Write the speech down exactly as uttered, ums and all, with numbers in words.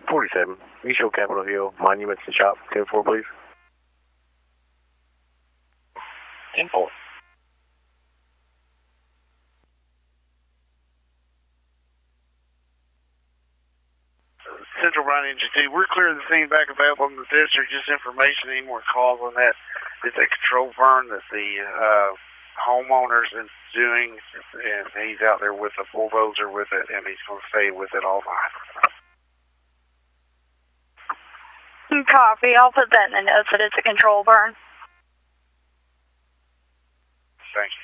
forty-seven. You show Capitol Hill Monuments and Shop. ten four, please. ten four. Central Bryan Engine two. We're clearing the scene back available in the district. Just information, any more calls on that. It's a control burn that the uh, homeowners is doing, and he's out there with a bulldozer with it, and he's going to stay with it all night. Copy. I'll put that in the notes that it's a control burn. Thank you.